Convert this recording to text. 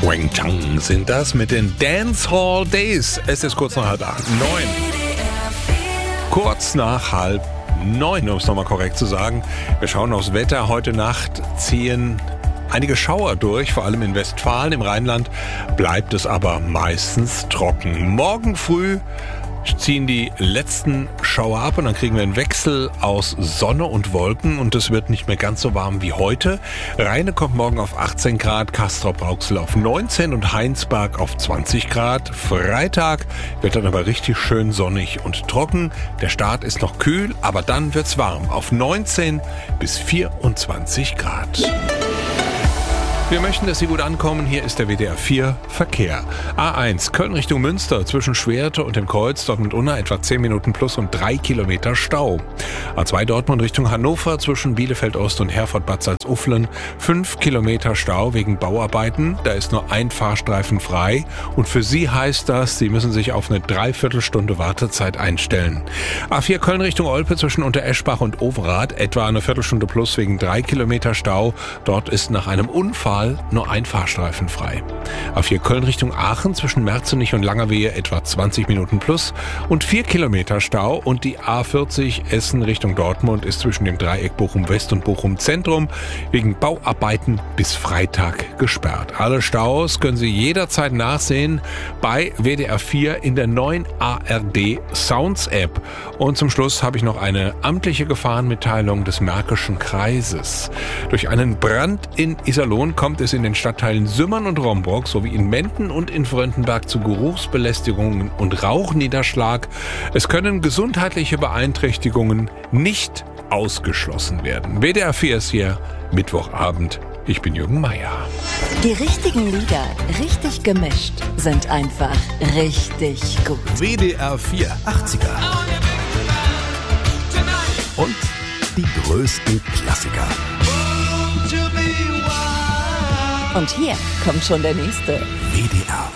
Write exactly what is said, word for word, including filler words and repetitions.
Wang Chang sind das mit den Dancehall Days. Es ist kurz nach halb acht, neun. Kurz nach halb neun, um es nochmal korrekt zu sagen. Wir schauen aufs Wetter. Heute Nacht ziehen einige Schauer durch, vor allem in Westfalen. Im Rheinland bleibt es aber meistens trocken. Morgen früh ziehen die letzten Schauer ab und dann kriegen wir einen Wechsel aus Sonne und Wolken und es wird nicht mehr ganz so warm wie heute. Rheine kommt morgen auf achtzehn Grad, Castrop-Rauxel auf neunzehn und Heinsberg auf zwanzig Grad. Freitag wird dann aber richtig schön sonnig und trocken. Der Start ist noch kühl, aber dann wird's warm auf neunzehn bis vierundzwanzig Grad. Wir möchten, dass Sie gut ankommen. Hier ist der W D R vier Verkehr. A eins Köln Richtung Münster zwischen Schwerte und dem Kreuz Dortmund-Unna etwa zehn Minuten plus und drei Kilometer Stau. A zwei Dortmund Richtung Hannover zwischen Bielefeld-Ost und Herford-Bad Salzuflen fünf Kilometer Stau wegen Bauarbeiten. Da ist nur ein Fahrstreifen frei und für Sie heißt das, Sie müssen sich auf eine Dreiviertelstunde Wartezeit einstellen. A vier Köln Richtung Olpe zwischen Untereschbach und Overath etwa eine Viertelstunde plus wegen drei Kilometer Stau. Dort ist nach einem Unfall nur ein Fahrstreifen frei. A vier Köln Richtung Aachen zwischen Merzenich und Langerwehe etwa zwanzig Minuten plus und vier Kilometer Stau und die A vierzig Essen Richtung Dortmund ist zwischen dem Dreieck Bochum West und Bochum Zentrum wegen Bauarbeiten bis Freitag gesperrt. Alle Staus können Sie jederzeit nachsehen bei W D R vier in der neuen A R D Sounds App. Und zum Schluss habe ich noch eine amtliche Gefahrenmitteilung des Märkischen Kreises. Durch einen Brand in Iserlohn kommt es in den Stadtteilen Sümmern und Romburg sowie in Menden und in Fröndenberg zu Geruchsbelästigungen und Rauchniederschlag. Es können gesundheitliche Beeinträchtigungen nicht ausgeschlossen werden. W D R vier ist hier, Mittwochabend. Ich bin Jürgen Meier. Die richtigen Lieder, richtig gemischt, sind einfach richtig gut. W D R vier achtziger. Und die größten Klassiker. Und hier kommt schon der nächste. W D R